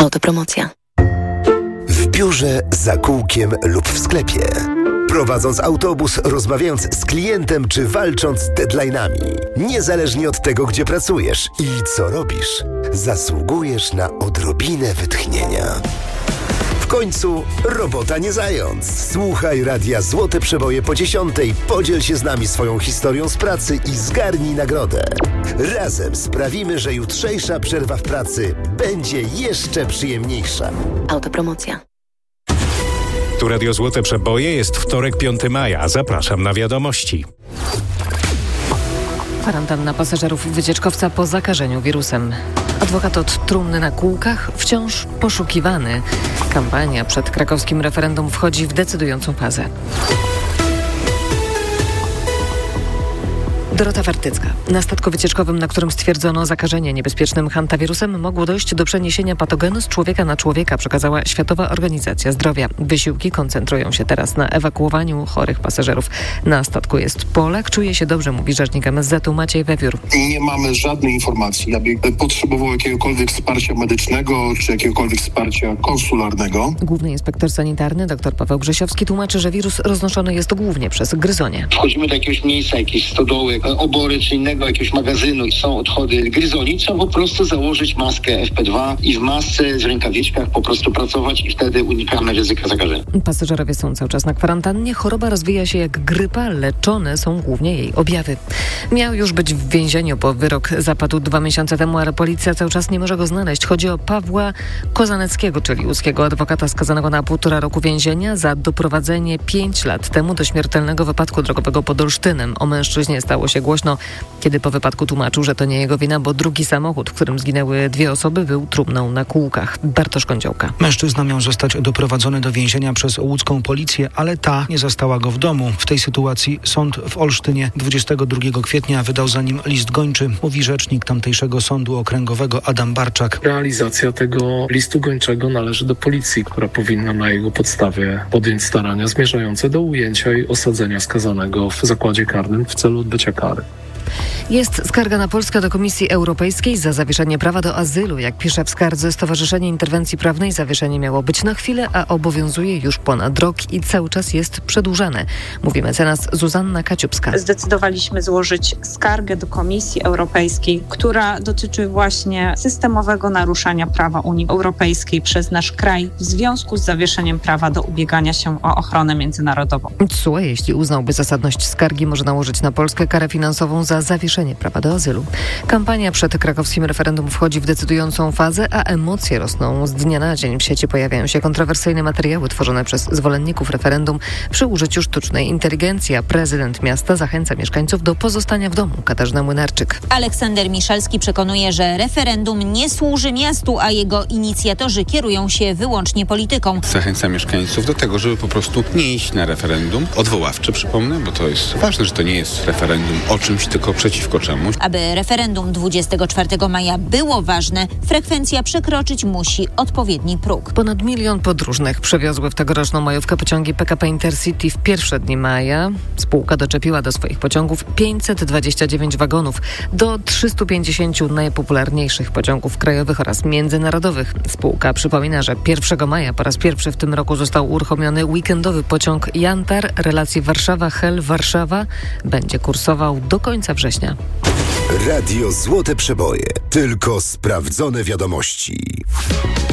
Autopromocja. W biurze, za kółkiem lub w sklepie. Prowadząc autobus, rozmawiając z klientem czy walcząc z deadline'ami. Niezależnie od tego, gdzie pracujesz i co robisz, zasługujesz na odrobinę wytchnienia. W końcu robota nie zając. Słuchaj Radia Złote Przeboje po 10:00, podziel się z nami swoją historią z pracy i zgarnij nagrodę. Razem sprawimy, że jutrzejsza przerwa w pracy będzie jeszcze przyjemniejsza. Autopromocja. Tu Radio Złote Przeboje, jest wtorek, 5 maja. Zapraszam na wiadomości. Kwarantanna pasażerów wycieczkowca po zakażeniu wirusem. Adwokat od trumny na kółkach wciąż poszukiwany. Kampania przed krakowskim referendum wchodzi w decydującą fazę. Dorota Wartycka. Na statku wycieczkowym, na którym stwierdzono zakażenie niebezpiecznym hantawirusem, mogło dojść do przeniesienia patogenu z człowieka na człowieka, przekazała Światowa Organizacja Zdrowia. Wysiłki koncentrują się teraz na ewakuowaniu chorych pasażerów. Na statku jest Polak, czuje się dobrze, mówi rzecznik MSZ-u Maciej Wewiór. Nie mamy żadnej informacji, aby potrzebował jakiegokolwiek wsparcia medycznego czy jakiegokolwiek wsparcia konsularnego. Główny inspektor sanitarny dr Paweł Grzesiowski tłumaczy, że wirus roznoszony jest głównie przez gryzonie. Wchodzimy do jakiegoś miejsca, jakiejś stodoły, obory czy innego jakiegoś magazynu i są odchody gryzoni, trzeba po prostu założyć maskę FP2 i w masce, z rękawiczkach po prostu pracować i wtedy unikamy ryzyka zakażenia. Pasażerowie są cały czas na kwarantannie. Choroba rozwija się jak grypa, leczone są głównie jej objawy. Miał już być w więzieniu, bo wyrok zapadł 2 miesiące temu, ale policja cały czas nie może go znaleźć. Chodzi o Pawła Kozaneckiego, czyli łódzkiego adwokata skazanego na 1,5 roku więzienia za doprowadzenie 5 lat temu do śmiertelnego wypadku drogowego pod Olsztynem. O mężczyźnie stało się głośno, kiedy po wypadku tłumaczył, że to nie jego wina, bo drugi samochód, w którym zginęły 2 osoby, był trumną na kółkach. Bartosz Kądziołka. Mężczyzna miał zostać doprowadzony do więzienia przez łódzką policję, ale ta nie zastała go w domu. W tej sytuacji sąd w Olsztynie 22 kwietnia wydał za nim list gończy, mówi rzecznik tamtejszego sądu okręgowego Adam Barczak. Realizacja tego listu gończego należy do policji, która powinna na jego podstawie podjąć starania zmierzające do ujęcia i osadzenia skazanego w zakładzie karnym w celu odbycia kary. Jest skarga na Polskę do Komisji Europejskiej za zawieszenie prawa do azylu. Jak pisze w skardze Stowarzyszenie Interwencji Prawnej, zawieszenie miało być na chwilę, a obowiązuje już ponad rok i cały czas jest przedłużane. Mówi mecenas Zuzanna Kaciupska. Zdecydowaliśmy złożyć skargę do Komisji Europejskiej, która dotyczy właśnie systemowego naruszania prawa Unii Europejskiej przez nasz kraj w związku z zawieszeniem prawa do ubiegania się o ochronę międzynarodową. TSUE, jeśli uznałby zasadność skargi, może nałożyć na Polskę karę finansową za zawieszenie prawa do azylu. Kampania przed krakowskim referendum wchodzi w decydującą fazę, a emocje rosną z dnia na dzień. W sieci pojawiają się kontrowersyjne materiały tworzone przez zwolenników referendum przy użyciu sztucznej inteligencji, a prezydent miasta zachęca mieszkańców do pozostania w domu. Katarzyna Młynarczyk. Aleksander Miszalski przekonuje, że referendum nie służy miastu, a jego inicjatorzy kierują się wyłącznie polityką. Zachęca mieszkańców do tego, żeby po prostu nie iść na referendum odwoławcze, przypomnę, bo to jest ważne, że to nie jest referendum o czymś, tylko przeciwko czemuś. Aby referendum 24 maja było ważne, frekwencja przekroczyć musi odpowiedni próg. Ponad 1 milion podróżnych przewiozły w tegoroczną majówkę pociągi PKP Intercity w pierwsze dni maja. Spółka doczepiła do swoich pociągów 529 wagonów do 350 najpopularniejszych pociągów krajowych oraz międzynarodowych. Spółka przypomina, że 1 maja po raz pierwszy w tym roku został uruchomiony weekendowy pociąg Jantar relacji Warszawa-Hel-Warszawa. Będzie kursował do końca września. Radio Złote Przeboje. Tylko sprawdzone wiadomości.